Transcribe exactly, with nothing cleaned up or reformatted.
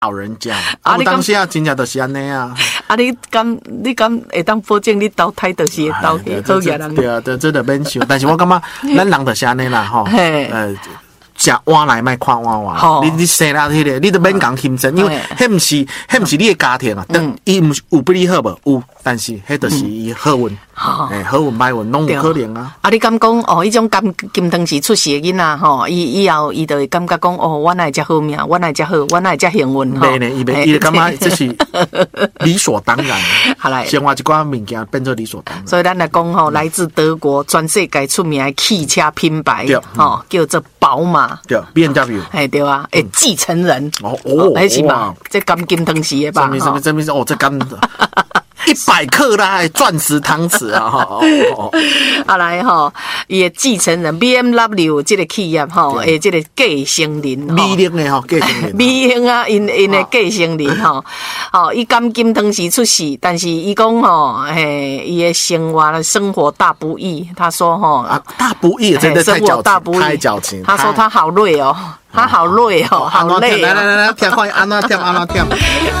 老人家，啊，我当时啊，真正就是安尼啊。 啊，你敢你敢会当保证你投胎就是会投去好野人？ 对啊，这真的免想，但是我感觉咱人就是安尼啦，吼，呃。食碗来卖看碗碗，你你生啦迄个，你都免讲轻声，因为迄毋是迄毋是你的家庭啊，但伊毋是有比你好无？有，但是迄就是伊好运，诶，好运歹运拢有可能啊。 啊，你敢讲哦？迄种金金汤匙出世的囡仔吼，伊以後伊就會感覺講哦，我哪會遮好命，我哪會遮好，我哪會遮幸運吼。 對呢，伊伊伊感覺這是理所當然。 好來， 生活一寡物件變做理所當然。 所以咱來講吼，來自德國全世界出名的汽車品牌，吼叫做寶馬。 對 ，B M W。 哎，對啊，誒，繼承人。 哦哦， 迄是嘛？這金金湯匙的吧？ 什麼什麼什麼？哦，這金。一百克拉鑽石湯匙啊！哈， 啊來吼，伊嘅繼承人 B M W 這個企業吼，誒，這個繼承人， 美型嘅吼，繼承人， 美型啊，因因嘅繼承人吼，哦，伊甘金湯匙出世，但是伊講吼，誒，伊嘅生活生活大不易，他說吼， 啊，大不易，真的太矯情，太矯情。 他說他好累哦，他好累哦，好累。 來來來來，跳快，安怎跳安怎跳。